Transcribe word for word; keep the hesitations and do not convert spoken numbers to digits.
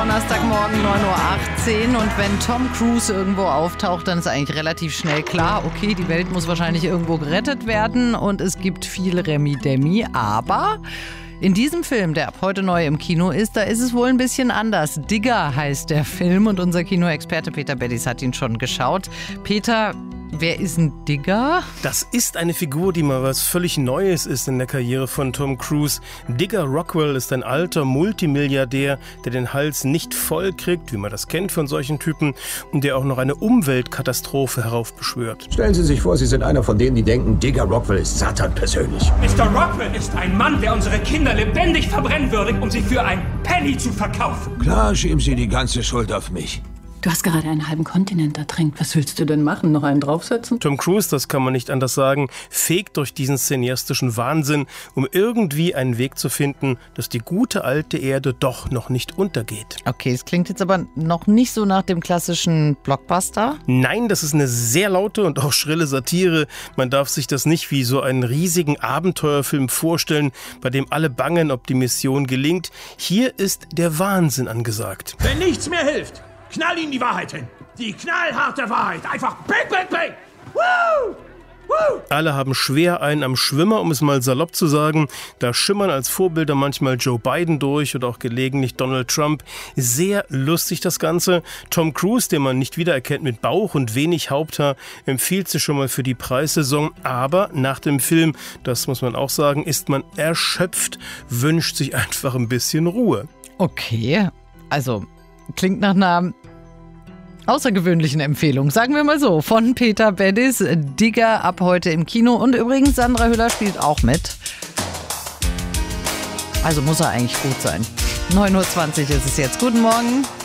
Donnerstagmorgen neun Uhr achtzehn und wenn Tom Cruise irgendwo auftaucht, dann ist eigentlich relativ schnell klar, okay, die Welt muss wahrscheinlich irgendwo gerettet werden und es gibt viel Remi-Demi, aber in diesem Film, der ab heute neu im Kino ist, da ist es wohl ein bisschen anders. Digger heißt der Film und unser Kinoexperte Peter Beddies hat ihn schon geschaut. Peter, wer ist ein Digger? Das ist eine Figur, die mal was völlig Neues ist in der Karriere von Tom Cruise. Digger Rockwell ist ein alter Multimilliardär, der den Hals nicht voll kriegt, wie man das kennt von solchen Typen, und der auch noch eine Umweltkatastrophe heraufbeschwört. Stellen Sie sich vor, Sie sind einer von denen, die denken, Digger Rockwell ist Satan persönlich. Mister Rockwell ist ein Mann, der unsere Kinder lebendig verbrennen würde, um sie für ein Penny zu verkaufen. Klar, schieben Sie die ganze Schuld auf mich. Du hast gerade einen halben Kontinent ertränkt. Was willst du denn machen? Noch einen draufsetzen? Tom Cruise, das kann man nicht anders sagen, fegt durch diesen cineastischen Wahnsinn, um irgendwie einen Weg zu finden, dass die gute alte Erde doch noch nicht untergeht. Okay, es klingt jetzt aber noch nicht so nach dem klassischen Blockbuster. Nein, das ist eine sehr laute und auch schrille Satire. Man darf sich das nicht wie so einen riesigen Abenteuerfilm vorstellen, bei dem alle bangen, ob die Mission gelingt. Hier ist der Wahnsinn angesagt. Wenn nichts mehr hilft, knall ihm die Wahrheit hin. Die knallharte Wahrheit. Einfach bang, bang, bang. Woo! Woo! Alle haben schwer einen am Schwimmer, um es mal salopp zu sagen. Da schimmern als Vorbilder manchmal Joe Biden durch oder auch gelegentlich Donald Trump. Sehr lustig das Ganze. Tom Cruise, den man nicht wiedererkennt mit Bauch und wenig Haupthaar, empfiehlt sich schon mal für die Preissaison. Aber nach dem Film, das muss man auch sagen, ist man erschöpft, wünscht sich einfach ein bisschen Ruhe. Okay, also klingt nach einer außergewöhnlichen Empfehlung, sagen wir mal so, von Peter Beddies, Digger ab heute im Kino. Und übrigens, Sandra Hüller spielt auch mit. Also muss er eigentlich gut sein. neun Uhr zwanzig ist es jetzt. Guten Morgen.